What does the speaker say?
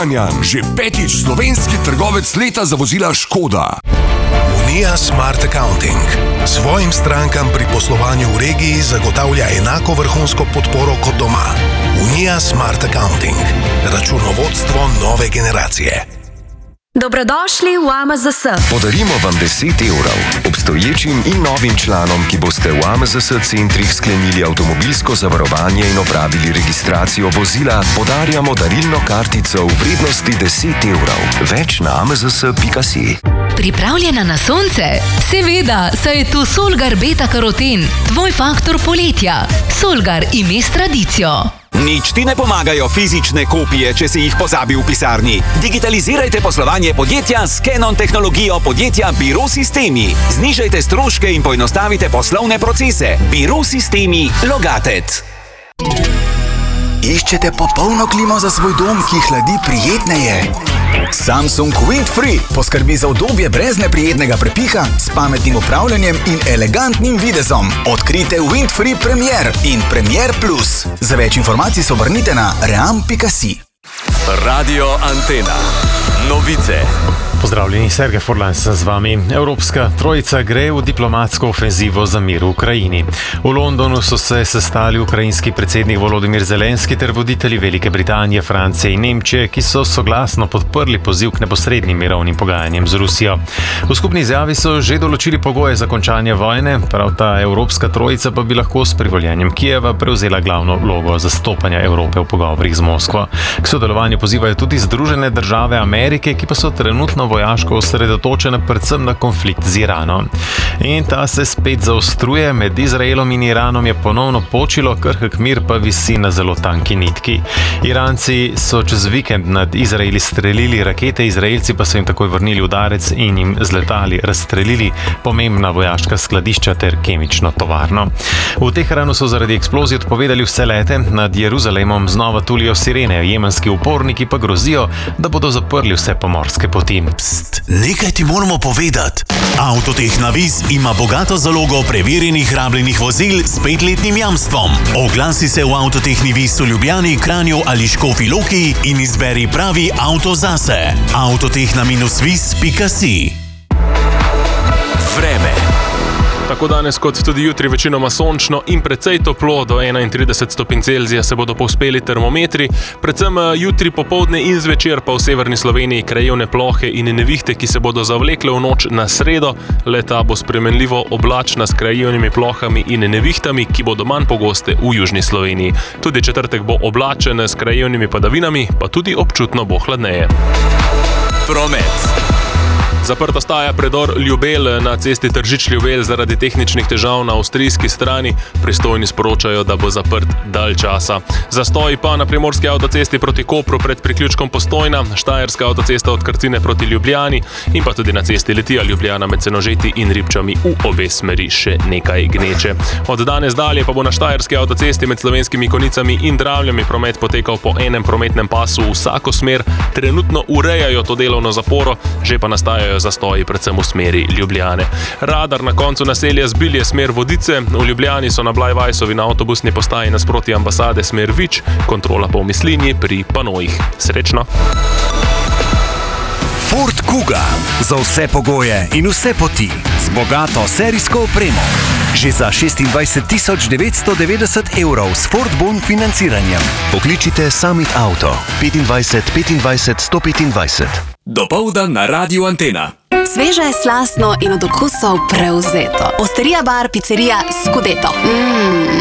Kranjan, že 5. slovenski trgovec leta za vozila Škoda. Unija Smart Accounting svojim strankam pri poslovanju v regiji zagotavlja enako vrhunsko podporo kot doma. Unija Smart Accounting, računovodstvo nove generacije. Dobrodošli v AMZS. Podarimo vam 10 evrov. Obstoječim in novim članom, ki boste v AMZS centrih sklenili avtomobilsko zavarovanje in opravili registracijo vozila, podarjamo darilno kartico v vrednosti 10 evrov. Več na amzs.si. Pripravljena na sonce? Seveda, saj je tu Solgar beta-karoten, tvoj faktor poletja. Solgar ime s tradicijo. Nič ti ne pomagajo fizične kopije, če si jih pozabil v pisarni. Digitalizirajte poslovanje podjetja s Canon tehnologijo podjetja Biro Sistemi. Znižajte stroške in poenostavite poslovne procese. Biro Sistemi Logatet. Iščete popolno klimo za svoj dom, ki hladi prijetneje? Samsung Windfree poskrbi za udobje brez neprijetnega prepiha, s pametnim upravljanjem in elegantnim videzom. Odkrite Windfree Premier in Premier Plus. Za več informacij se obrnite na ream.si. Radio Antena. Novice. Pozdravljeni, Sergej Furlan sem z vami. Evropska trojica gre v diplomatsko ofenzivo za mir v Ukrajini. V Londonu so se sestali ukrajinski predsednik Volodymyr Zelenski ter voditelji Velike Britanije, Francije in Nemčije, ki so soglasno podprli poziv k neposrednim mirovnim pogajanjem z Rusijo. V skupni izjavi so že določili pogoje za končanje vojne, prav ta evropska trojica pa bi lahko s privoljenjem Kijeva prevzela glavno vlogo zastopanja Evrope v pogovorih z Moskvo. K sodelovanju pozivajo tudi Združene države Amerike, ki pa so trenutno vojaško osredotočena predvsem na konflikt z Iranom. In ta se spet zaostruje, med Izraelom in Iranom je ponovno počilo, krhek mir pa visi na zelo tanki nitki. Iranci so čez vikend nad Izraeli strelili rakete, Izraelci pa so jim takoj vrnili udarec in jim z letali razstrelili pomembna vojaška skladišča ter kemično tovarno. V Teheranu so zaradi eksplozij odpovedali vse lete, nad Jeruzalemom znova tulijo sirene, jemenski uporniki pa grozijo, da bodo zaprli vse pomorske poti. Nekaj ti moramo povedati. Avtotehna Viz ima bogato zalogo preverjenih rabljenih vozil s 5-letnim jamstvom. Oglasi se v Avtotehni Viz v Ljubljani, Kranju ali Škofji Loki in izberi pravi avto zase. Avtotehna-viz.si. Vreme. Tako danes kot tudi jutri večinoma sončno in precej toplo, do 31 stopinj Celzija se bodo povzpeli termometri, predvsem jutri popoldne in zvečer pa v severni Sloveniji krajevne plohe in nevihte, ki se bodo zavlekle v noč na sredo. Le-ta bo spremenljivo oblačna s krajevnimi plohami in nevihtami, ki bodo manj pogoste v južni Sloveniji. Tudi četrtek bo oblačen s krajevnimi padavinami, pa tudi občutno bo hladneje. Promet. Zaprta staja predor Ljubelj na cesti Tržič-Ljubelj zaradi tehničnih težav na avstrijski strani. Pristojni sporočajo, da bo zaprt dalj časa. Zastoji pa na primorski avtocesti proti Kopru pred priključkom Postojna, štajerska avtocesta od Krcine proti Ljubljani in pa tudi na cesti Litija Ljubljana med Senožeti in Ribčami v obe smeri še nekaj gneče. Od danes dalje pa bo na štajerski avtocesti med Slovenskimi Konicami in Dravljami promet potekal po enem prometnem pasu v vsako smer. Trenutno urejajo to delovno zaporo, že pa nastajajo zastoji predvsem v smeri Ljubljane. Radar na koncu naselja Zbilje smer Vodice, v Ljubljani so na Blajvajsovi na avtobusni postaji nasproti ambasade smer Vič, kontrola pa v Mislinji pri Panojih. Srečno! Ford Kuga. Za vse pogoje in vse poti. Z bogato serijsko opremo. Že za 26.990 evrov s Ford Bon financiranjem. Pokličite Summit Auto 25 25 125. Dopoldan na Radio Antena. Sveže, slastno in od okusov prevzeto. Osterija bar, pizzerija Scudetto.